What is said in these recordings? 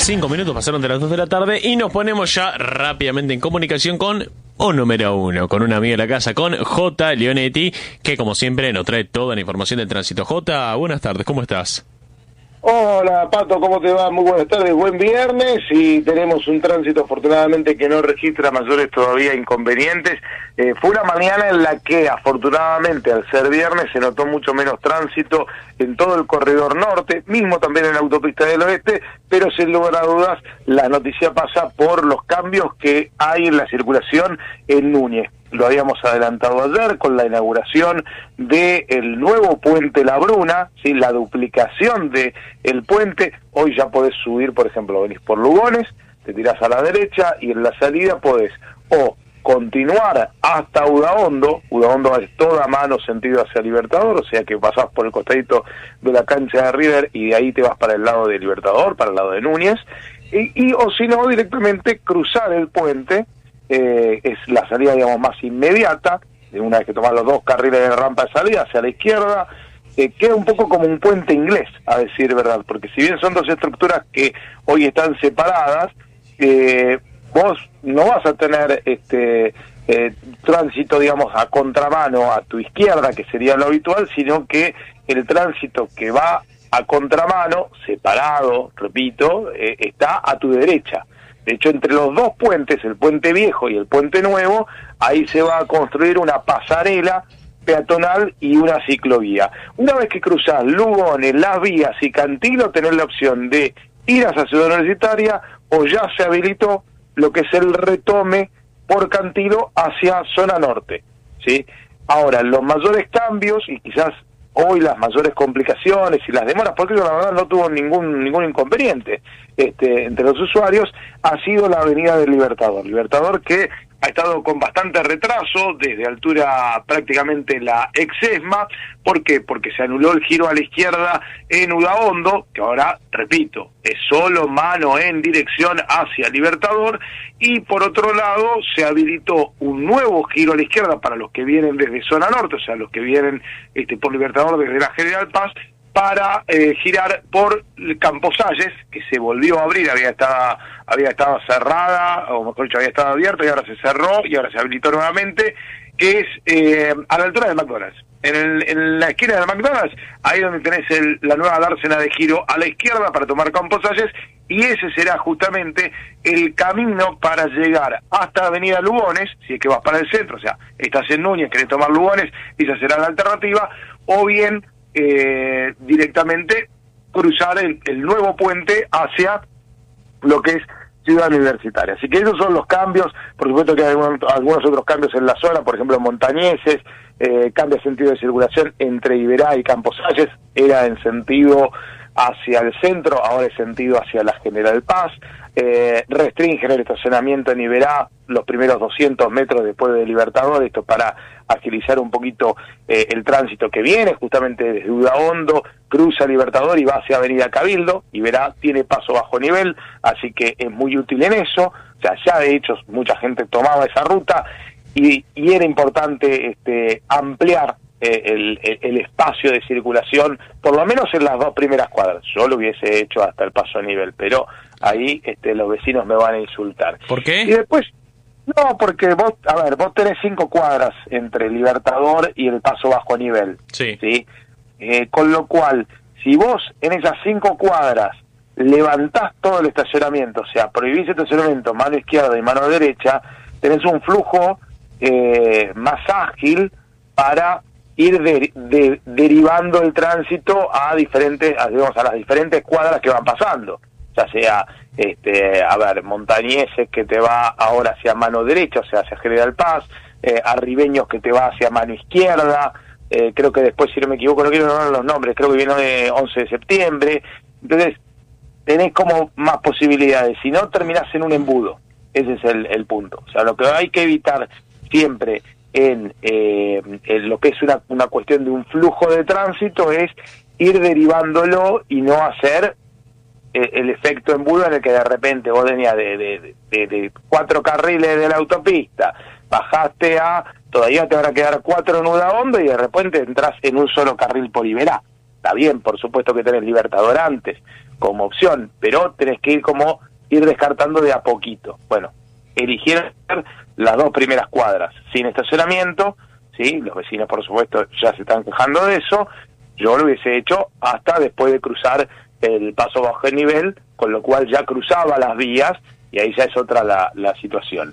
5 minutos pasaron de las 2 de la tarde y nos ponemos ya rápidamente en comunicación con un número uno, con una amiga de la casa, con J. Leonetti, que como siempre nos trae toda la información del tránsito. J, buenas tardes, ¿cómo estás? Hola Pato, ¿cómo te va? Muy buenas tardes, buen viernes, y tenemos un tránsito afortunadamente que no registra mayores todavía inconvenientes. Fue una mañana en la que afortunadamente al ser viernes se notó mucho menos tránsito en todo el corredor norte, mismo también en la autopista del oeste, pero sin lugar a dudas la noticia pasa por los cambios que hay en la circulación en Núñez. Lo habíamos adelantado ayer con la inauguración del nuevo puente La Bruna, ¿sí? La duplicación del puente. Hoy ya podés subir, por ejemplo, venís por Lugones, te tirás a la derecha y en la salida podés o continuar hasta Udaondo. Udaondo es toda mano sentido hacia Libertador, o sea que pasás por el costadito de la cancha de River y de ahí te vas para el lado de Libertador, para el lado de Núñez, o si no, directamente cruzar el puente. Es la salida, digamos, más inmediata, de una vez que tomás los dos carriles de rampa de salida hacia la izquierda. Queda un poco como un puente inglés, a decir verdad, porque si bien son dos estructuras que hoy están separadas, vos no vas a tener tránsito, digamos, a contramano a tu izquierda, que sería lo habitual, sino que el tránsito que va a contramano, separado, repito, está a tu derecha. De hecho, entre los dos puentes, el puente viejo y el puente nuevo, ahí se va a construir una pasarela peatonal y una ciclovía. Una vez que cruzás Lugones, Las Vías y Cantilo, tenés la opción de ir hacia Ciudad Universitaria o ya se habilitó lo que es el retome por Cantilo hacia zona norte, ¿sí? Ahora, los mayores cambios y quizás hoy las mayores complicaciones y las demoras, porque la verdad no tuvo ningún inconveniente entre los usuarios, ha sido la avenida del Libertador que ha estado con bastante retraso desde altura prácticamente la ex-ESMA. ¿Por qué? Porque se anuló el giro a la izquierda en Udaondo, que ahora, repito, es solo mano en dirección hacia Libertador, y por otro lado se habilitó un nuevo giro a la izquierda para los que vienen desde zona norte, o sea, los que vienen por Libertador desde la General Paz, para girar por Campos Salles, que se volvió a abrir, había estado cerrada, o mejor dicho, había estado abierta y ahora se cerró y ahora se habilitó nuevamente, que es a la altura del McDonald's. En la esquina del McDonald's, ahí donde tenés la nueva dársena de giro a la izquierda para tomar Campos Salles, y ese será justamente el camino para llegar hasta Avenida Lugones, si es que vas para el centro, o sea, estás en Núñez, querés tomar Lugones, esa será la alternativa, o bien directamente cruzar el nuevo puente hacia lo que es Ciudad Universitaria. Así que esos son los cambios. Por supuesto que hay algunos otros cambios en la zona, por ejemplo en Montañeses, cambia el sentido de circulación entre Iberá y Campos Salles, era en sentido hacia el centro, ahora es sentido hacia la General Paz. Restringen el estacionamiento en Iberá los primeros 200 metros después de Libertador, esto para agilizar un poquito el tránsito que viene justamente desde Udaondo, cruza Libertador y va hacia Avenida Cabildo. Iberá tiene paso bajo nivel, así que es muy útil en eso. O sea, ya de hecho mucha gente tomaba esa ruta y era importante ampliar el espacio de circulación, por lo menos en las dos primeras cuadras. Yo lo hubiese hecho hasta el paso a nivel, pero ahí los vecinos me van a insultar. ¿Por qué? Y después, no, porque vos tenés 5 cuadras entre Libertador y el paso bajo a nivel. Sí. Con lo cual, si vos en esas 5 cuadras levantás todo el estacionamiento, o sea, prohibís el estacionamiento mano izquierda y mano derecha, tenés un flujo más ágil para ir derivando el tránsito a las diferentes cuadras que van pasando, ya sea Montañeses, que te va ahora hacia mano derecha, o sea, hacia General Paz, Arribeños, que te va hacia mano izquierda, creo que después, si no me equivoco, no quiero nombrar los nombres, creo que viene de 11 de septiembre, entonces tenés como más posibilidades, si no terminás en un embudo, ese es el punto. O sea, lo que hay que evitar siempre en lo que es una cuestión de un flujo de tránsito es ir derivándolo y no hacer el efecto embudo en el que de repente vos venías de 4 carriles de la autopista, bajaste todavía te van a quedar 4 en Udaondo y de repente entras en un solo carril por Iberá. Está bien, por supuesto que tenés Libertador antes, como opción, pero tenés que ir descartando de a poquito. Bueno, eligieron las 2 primeras cuadras sin estacionamiento, ¿sí? Los vecinos, por supuesto, ya se están quejando de eso. Yo lo hubiese hecho hasta después de cruzar el paso bajo el nivel, con lo cual ya cruzaba las vías, y ahí ya es otra la situación.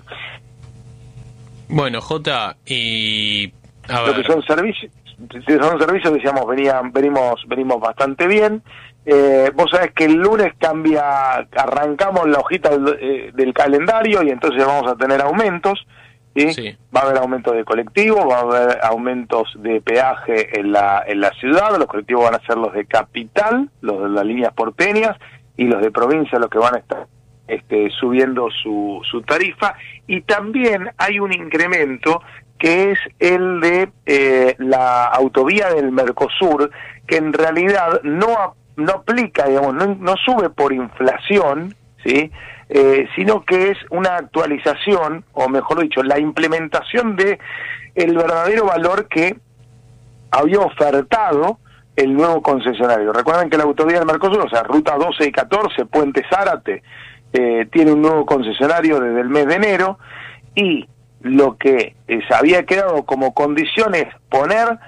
Bueno, Jota, y a ver. Lo que son servicios, decíamos, venimos bastante bien. Vos sabés que el lunes arrancamos la hojita del calendario, y entonces vamos a tener aumentos, ¿sí? Sí. Va a haber aumentos de colectivo, va a haber aumentos de peaje en la ciudad. Los colectivos van a ser los de capital, los de las líneas porteñas, y los de provincia los que van a estar subiendo su tarifa. Y también hay un incremento que es el de la autovía del Mercosur, que en realidad no aplica, digamos, no sube por inflación, ¿sí? Sino que es una actualización, o mejor dicho, la implementación de el verdadero valor que había ofertado el nuevo concesionario. Recuerden que la autovía del Mercosur, o sea, ruta 12 y 14, Puente Zárate, tiene un nuevo concesionario desde el mes de enero, y lo que se había quedado como condición es poner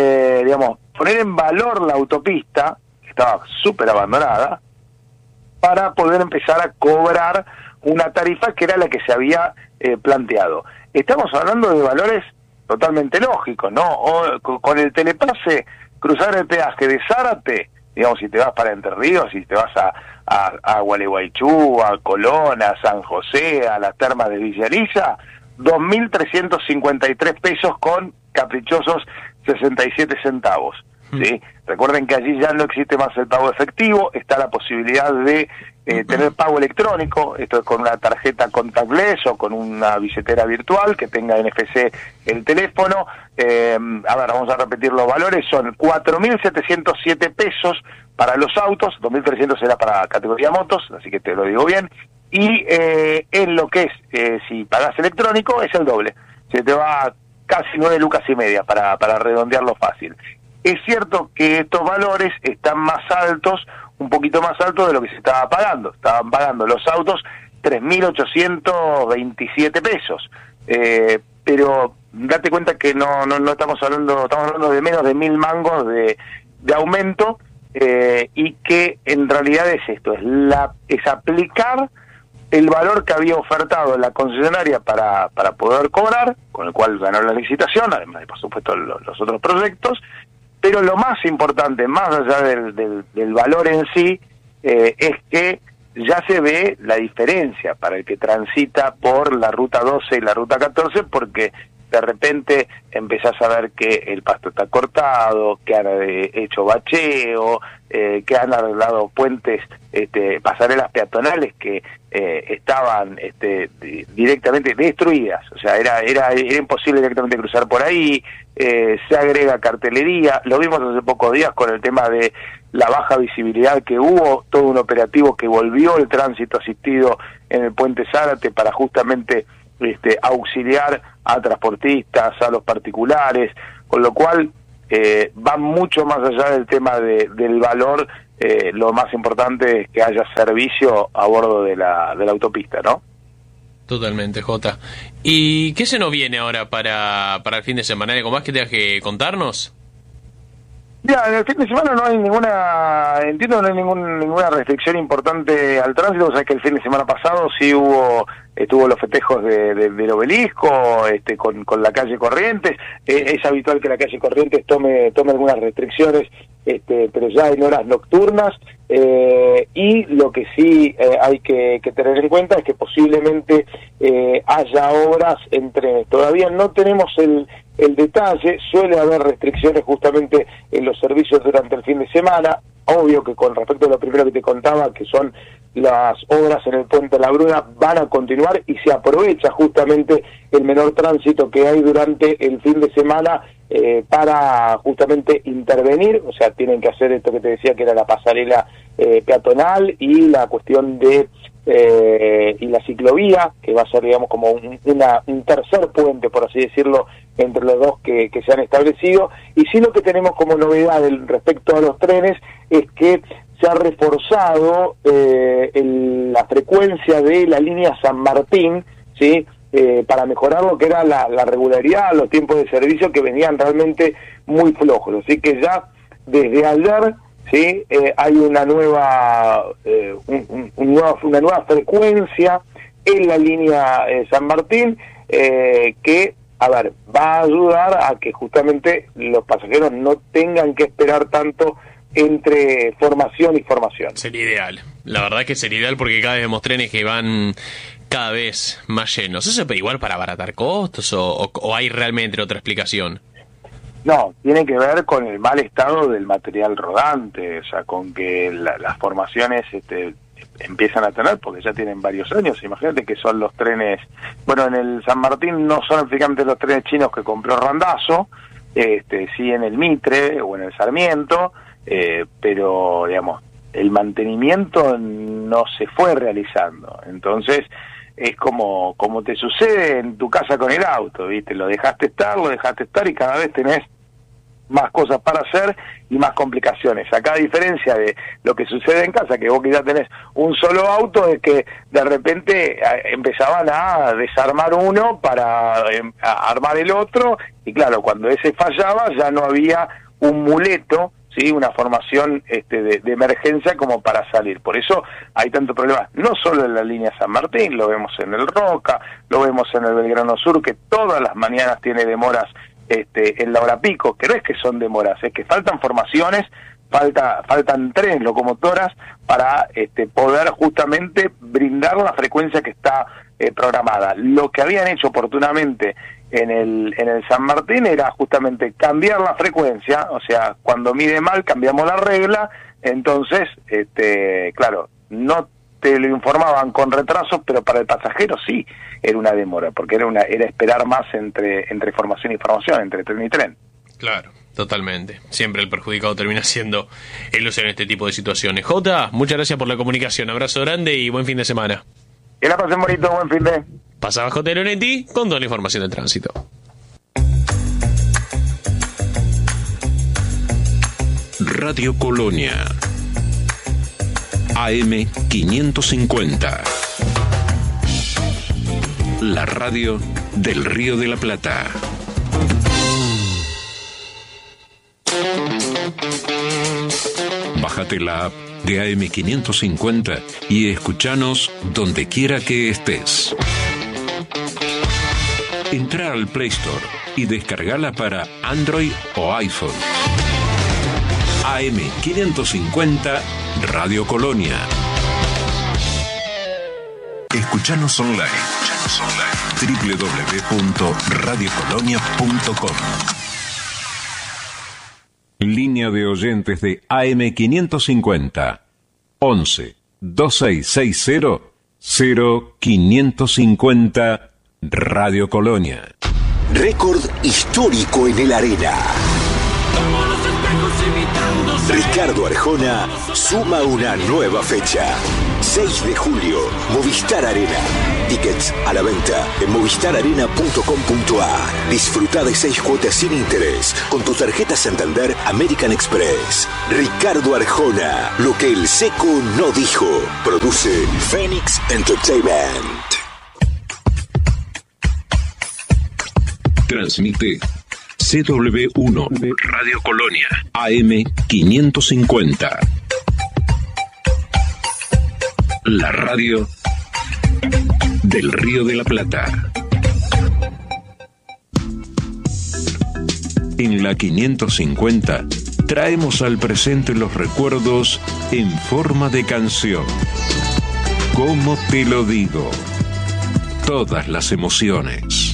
en valor la autopista, que estaba súper abandonada, para poder empezar a cobrar una tarifa que era la que se había planteado. Estamos hablando de valores totalmente lógicos, ¿no? Con el telepase, cruzar el peaje de Zárate, digamos, si te vas para Entre Ríos, si te vas a Gualeguaychú, a Colón, a San José, a las termas de Villa Elisa, 2.353 pesos con caprichosos 67 centavos. ¿Sí? Recuerden que allí ya no existe más el pago efectivo, está la posibilidad de tener pago electrónico, esto es con una tarjeta contactless o con una billetera virtual que tenga NFC el teléfono. Vamos a repetir los valores, son 4.707 pesos para los autos, 2.300 será para categoría motos, así que te lo digo bien, y en lo que es, si pagás electrónico, es el doble, se te va casi 9 lucas y media para redondearlo fácil. Es cierto que estos valores están más altos, un poquito más altos de lo que se estaba pagando. Estaban pagando los autos 3.827 pesos. Pero date cuenta que no estamos hablando de menos de 1.000 mangos de aumento, y que en realidad es esto, es aplicar el valor que había ofertado la concesionaria para poder cobrar, con el cual ganó la licitación, además de, por supuesto, los otros proyectos. Pero lo más importante, más allá del valor en sí, es que ya se ve la diferencia para el que transita por la ruta 12 y la ruta 14, porque de repente empezás a ver que el pasto está cortado, que han hecho bacheo, que han arreglado puentes, pasarelas peatonales que estaban directamente destruidas, o sea, era imposible directamente cruzar por ahí. Se agrega cartelería, lo vimos hace pocos días con el tema de la baja visibilidad que hubo, todo un operativo que volvió el tránsito asistido en el Puente Zárate para justamente auxiliar a transportistas, a los particulares, con lo cual va mucho más allá del tema del valor. Lo más importante es que haya servicio a bordo de la autopista, ¿no? Totalmente, Jota. ¿Y qué se nos viene ahora para el fin de semana? ¿Algo más que tengas que contarnos? Ya, en el fin de semana no hay ninguna restricción importante al tránsito. O sea, que el fin de semana pasado sí estuvo los festejos del obelisco, con la calle Corrientes. Es habitual que la calle Corrientes tome algunas restricciones, pero ya en horas nocturnas. Y lo que sí hay que tener en cuenta es que posiblemente haya obras en trenes. Todavía no tenemos el detalle, suele haber restricciones justamente en los servicios durante el fin de semana. Obvio que con respecto a lo primero que te contaba, que son las obras en el Puente La Bruna, van a continuar y se aprovecha justamente el menor tránsito que hay durante el fin de semana para justamente intervenir. O sea, tienen que hacer esto que te decía, que era la pasarela peatonal y la cuestión de y la ciclovía, que va a ser, digamos, como un tercer puente, por así decirlo, entre los dos que se han establecido. Y sí, lo que tenemos como novedad respecto a los trenes es que se ha reforzado la frecuencia de la línea San Martín, ¿sí? Para mejorar lo que era la regularidad, los tiempos de servicio que venían realmente muy flojos. Así que ya desde ayer, ¿sí? Hay una nueva una nueva frecuencia en la línea San Martín que, a ver, va a ayudar a que justamente los pasajeros no tengan que esperar tanto entre formación y formación. Sería ideal. La verdad que sería ideal porque cada vez vemos trenes que van cada vez más llenos. ¿Eso es igual para abaratar costos o hay realmente otra explicación? No, tiene que ver con el mal estado del material rodante, o sea, con que las formaciones empiezan a tener, porque ya tienen varios años. Imagínate que son los trenes, bueno, en el San Martín no son prácticamente los trenes chinos que compró Randazzo, sí en el Mitre o en el Sarmiento, pero digamos, el mantenimiento no se fue realizando. Entonces es como te sucede en tu casa con el auto, ¿viste? Lo dejaste estar y cada vez tenés más cosas para hacer y más complicaciones. Acá, a diferencia de lo que sucede en casa, que vos quizás tenés un solo auto, es que de repente empezaban a desarmar uno para armar el otro, y claro, cuando ese fallaba ya no había un muleto, ¿sí? Una formación de emergencia como para salir. Por eso hay tanto problema, no solo en la línea San Martín, lo vemos en el Roca, lo vemos en el Belgrano Sur, que todas las mañanas tiene demoras en la hora pico, que no es que son demoras, es que faltan formaciones, faltan trenes, locomotoras, para poder justamente brindar la frecuencia que está programada. Lo que habían hecho oportunamente en el San Martín era justamente cambiar la frecuencia, o sea, cuando mide mal cambiamos la regla, entonces, claro, no te lo informaban con retrasos, pero para el pasajero sí era una demora, porque era esperar más entre formación y formación, entre tren y tren. Claro, totalmente. Siempre el perjudicado termina siendo el usuario en este tipo de situaciones. Jota, muchas gracias por la comunicación. Abrazo grande y buen fin de semana. Que la pasen bonito, buen fin de... Pasaba J. Leonetti con toda la información del tránsito. Radio Colonia AM 550. La radio del Río de la Plata. Bájate la app de AM 550 y escuchanos donde quiera que estés. Entra al Play Store y descargala para Android o iPhone. AM 550 Radio Colonia. Escuchanos online. www.radiocolonia.com. Línea de oyentes de AM 550 11 2660 0550 Radio Colonia. Récord histórico en el Arena. Ricardo Arjona suma una nueva fecha. 6 de julio, Movistar Arena. Tickets a la venta en movistararena.com.ar. Disfruta de 6 cuotas sin interés con tu tarjeta Santander American Express. Ricardo Arjona, lo que el seco no dijo. Produce Phoenix Entertainment. Transmite CW1 Radio Colonia AM 550. La radio del Río de la Plata. En la 550 traemos al presente los recuerdos en forma de canción. ¿Cómo te lo digo? Todas las emociones.